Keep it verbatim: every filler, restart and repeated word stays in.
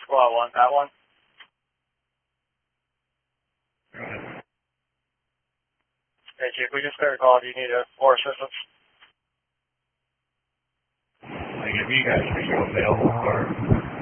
Squad one, that one. Hey, Chief, we just got a call. Do you need uh, more assistance? Like, if you guys are still available, or